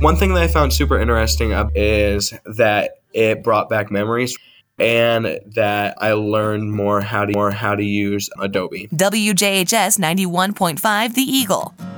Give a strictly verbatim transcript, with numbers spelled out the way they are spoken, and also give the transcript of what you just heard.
One thing that I found super interesting is that it brought back memories and that I learned more how to more how to use Adobe. W J H S ninety-one point five The Eagle.